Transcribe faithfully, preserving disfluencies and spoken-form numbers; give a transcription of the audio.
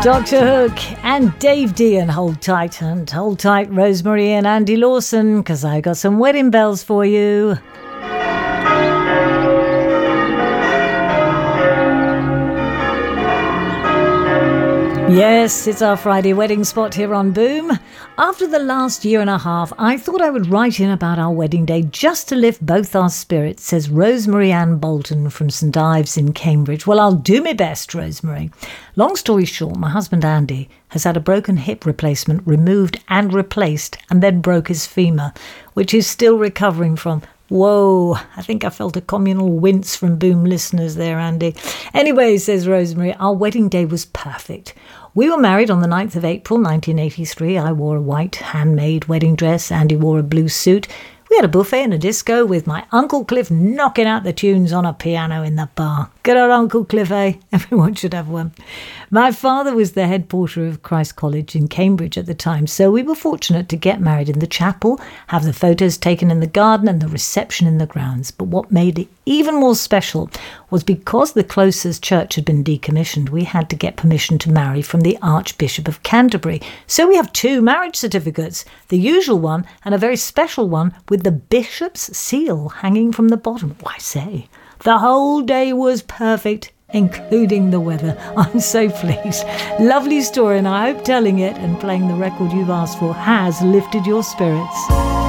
Doctor Hook and Dave Dean. Hold tight and hold tight, Rosemary and Andy Lawson, because I got some wedding bells for you. Yes, it's our Friday wedding spot here on Boom. After the last year and a half, I thought I would write in about our wedding day just to lift both our spirits, says Rosemary Ann Bolton from St Ives in Cambridge. Well, I'll do my best, Rosemary. Long story short, my husband Andy has had a broken hip replacement removed and replaced and then broke his femur, which he's still recovering from. Whoa, I think I felt a communal wince from Boom listeners there, Andy. Anyway, says Rosemary, our wedding day was perfect. We were married on the ninth of April nineteen eighty-three. I wore a white handmade wedding dress. Andy wore a blue suit. We had a buffet and a disco with my Uncle Cliff knocking out the tunes on a piano in the bar. Good old Uncle Cliff, eh? Everyone should have one. My father was the head porter of Christ College in Cambridge at the time, so we were fortunate to get married in the chapel, have the photos taken in the garden and the reception in the grounds. But what made it even more special was because the closest church had been decommissioned, we had to get permission to marry from the Archbishop of Canterbury. So we have two marriage certificates, the usual one and a very special one with the bishop's seal hanging from the bottom. Why say, the whole day was perfect, including the weather. I'm so pleased. Lovely story, and I hope telling it and playing the record you've asked for has lifted your spirits.